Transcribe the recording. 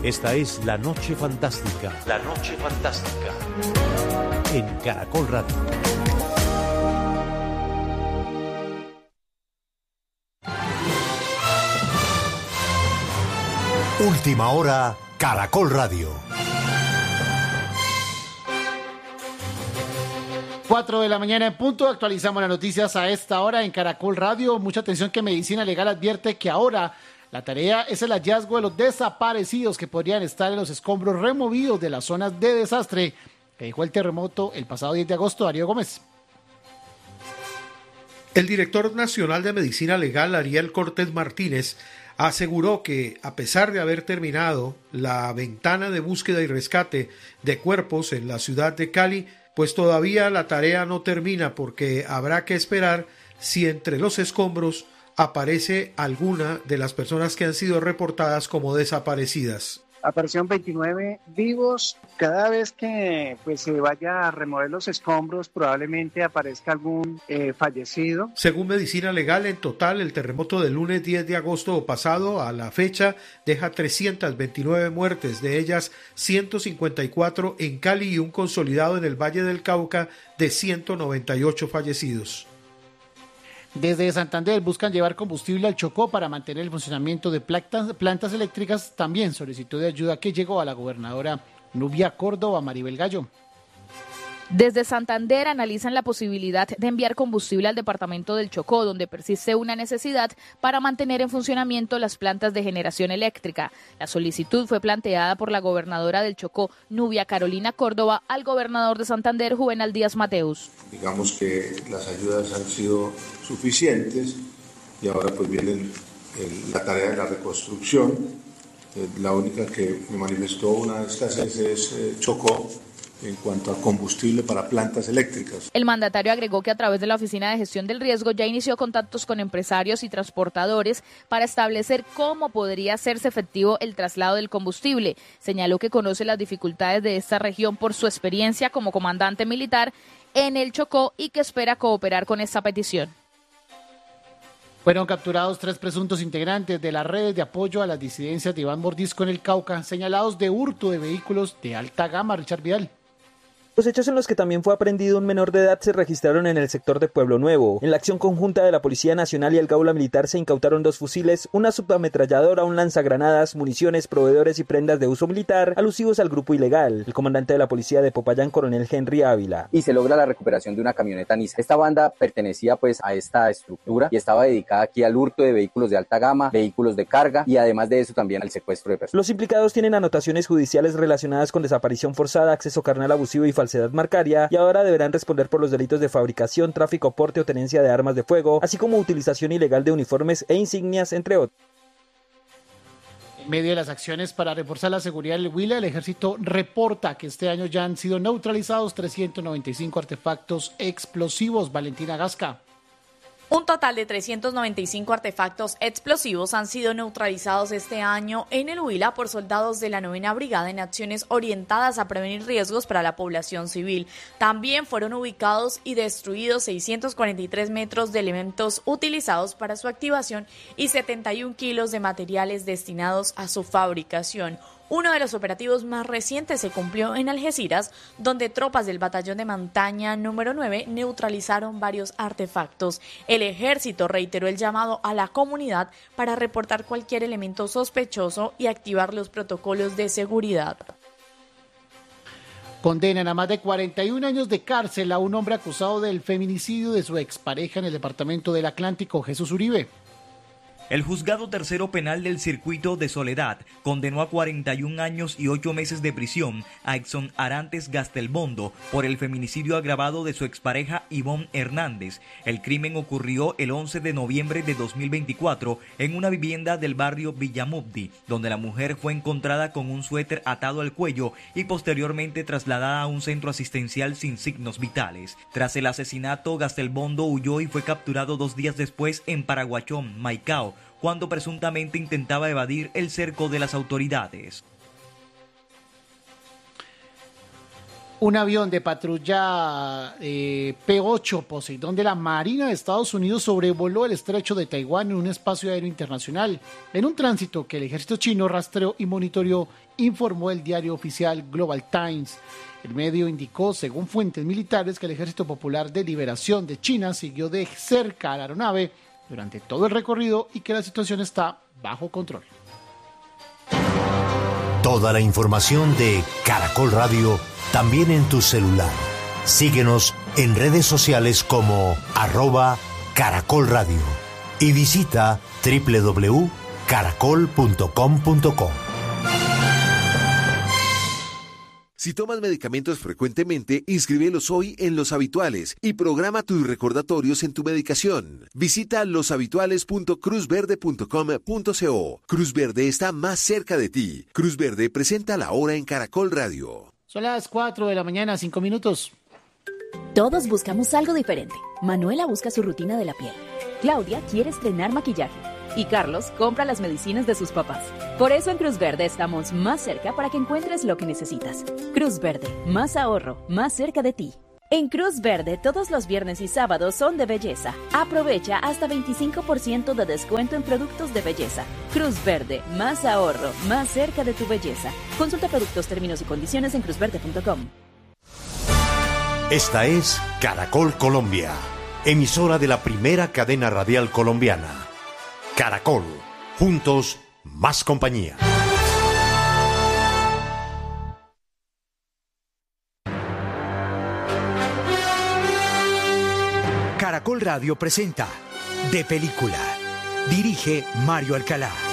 Esta es La Noche Fantástica. La Noche Fantástica. En Caracol Radio. Última hora, Caracol Radio. 4 de la mañana en punto, actualizamos las noticias a esta hora en Caracol Radio. Mucha atención que Medicina Legal advierte que ahora la tarea es el hallazgo de los desaparecidos que podrían estar en los escombros removidos de las zonas de desastre que dejó el terremoto el pasado 10 de agosto. Darío Gómez. El director nacional de Medicina Legal, Ariel Cortés Martínez, aseguró que, a pesar de haber terminado la ventana de búsqueda y rescate de cuerpos en la ciudad de Cali, pues todavía la tarea no termina porque habrá que esperar si entre los escombros aparece alguna de las personas que han sido reportadas como desaparecidas. Aparecieron 29 vivos. Cada vez que se vaya a remover los escombros, probablemente aparezca algún fallecido. Según Medicina Legal, en total, el terremoto del lunes 10 de agosto pasado a la fecha deja 329 muertes, de ellas 154 en Cali y un consolidado en el Valle del Cauca de 198 fallecidos. Desde Santander buscan llevar combustible al Chocó para mantener el funcionamiento de plantas eléctricas. También solicitud de ayuda que llegó a la gobernadora Nubia Córdoba Maribel Gallo. Desde Santander analizan la posibilidad de enviar combustible al departamento del Chocó, donde persiste una necesidad para mantener en funcionamiento las plantas de generación eléctrica. La solicitud fue planteada por la gobernadora del Chocó, Nubia Carolina Córdoba, al gobernador de Santander, Juvenal Díaz Mateus. Digamos que las ayudas han sido suficientes y ahora pues viene la tarea de la reconstrucción. La única que me manifestó una escasez es Chocó, en cuanto a combustible para plantas eléctricas. El mandatario agregó que a través de la Oficina de Gestión del Riesgo ya inició contactos con empresarios y transportadores para establecer cómo podría hacerse efectivo el traslado del combustible. Señaló que conoce las dificultades de esta región por su experiencia como comandante militar en el Chocó y que espera cooperar con esta petición. Fueron capturados 3 presuntos integrantes de las redes de apoyo a las disidencias de Iván Mordisco en el Cauca, señalados de hurto de vehículos de alta gama. Richard Vidal. Los hechos en los que también fue aprendido un menor de edad se registraron en el sector de Pueblo Nuevo. En la acción conjunta de la Policía Nacional y el Gaula Militar se incautaron 2 fusiles, una subametralladora, un lanzagranadas, municiones, proveedores y prendas de uso militar alusivos al grupo ilegal. El comandante de la Policía de Popayán, coronel Henry Ávila. Y se logra la recuperación de una camioneta Nissan. Esta banda pertenecía a esta estructura y estaba dedicada aquí al hurto de vehículos de alta gama, vehículos de carga y además de eso también al secuestro de personas. Los implicados tienen anotaciones judiciales relacionadas con desaparición forzada, acceso carnal abusivo y falsedad marcaria, y ahora deberán responder por los delitos de fabricación, tráfico, porte o tenencia de armas de fuego, así como utilización ilegal de uniformes e insignias, entre otros. En medio de las acciones para reforzar la seguridad del Huila, el ejército reporta que este año ya han sido neutralizados 395 artefactos explosivos. Valentina Gasca. Un total de 395 artefactos explosivos han sido neutralizados este año en el Huila por soldados de la 9ª Brigada en acciones orientadas a prevenir riesgos para la población civil. También fueron ubicados y destruidos 643 metros de elementos utilizados para su activación y 71 kilos de materiales destinados a su fabricación. Uno de los operativos más recientes se cumplió en Algeciras, donde tropas del Batallón de Montaña número 9 neutralizaron varios artefactos. El ejército reiteró el llamado a la comunidad para reportar cualquier elemento sospechoso y activar los protocolos de seguridad. Condenan a más de 41 años de cárcel a un hombre acusado del feminicidio de su expareja en el departamento del Atlántico, Jesús Uribe. El juzgado tercero penal del circuito de Soledad condenó a 41 años y 8 meses de prisión a Exxon Arantes Gastelbondo por el feminicidio agravado de su expareja Ivonne Hernández. El crimen ocurrió el 11 de noviembre de 2024 en una vivienda del barrio Villamubdi, donde la mujer fue encontrada con un suéter atado al cuello y posteriormente trasladada a un centro asistencial sin signos vitales. Tras el asesinato, Gastelbondo huyó y fue capturado 2 días después en Paraguachón, Maicao, cuando presuntamente intentaba evadir el cerco de las autoridades. Un avión de patrulla P-8 Poseidón de la Marina de Estados Unidos sobrevoló el estrecho de Taiwán en un espacio aéreo internacional. En un tránsito que el ejército chino rastreó y monitoreó, informó el diario oficial Global Times. El medio indicó, según fuentes militares, que el Ejército Popular de Liberación de China siguió de cerca a la aeronave durante todo el recorrido y que la situación está bajo control. Toda la información de Caracol Radio también en tu celular. Síguenos en redes sociales como @Caracol Radio y visita www.caracol.com.co. Si tomas medicamentos frecuentemente, inscríbelos hoy en Los Habituales y programa tus recordatorios en tu medicación. Visita loshabituales.cruzverde.com.co. Cruz Verde está más cerca de ti. Cruz Verde presenta La Hora en Caracol Radio. Son las 4 de la mañana, 5 minutos. Todos buscamos algo diferente. Manuela busca su rutina de la piel. Claudia quiere estrenar maquillaje. Y Carlos compra las medicinas de sus papás. Por eso en Cruz Verde estamos más cerca para que encuentres lo que necesitas. Cruz Verde, más ahorro, más cerca de ti. En Cruz Verde, todos los viernes y sábados son de belleza. Aprovecha hasta 25% de descuento en productos de belleza. Cruz Verde, más ahorro, más cerca de tu belleza. Consulta productos, términos y condiciones en cruzverde.com. Esta es Caracol Colombia, emisora de la primera cadena radial colombiana. Caracol, juntos, más compañía. Caracol Radio presenta De Película. Dirige Mario Alcalá.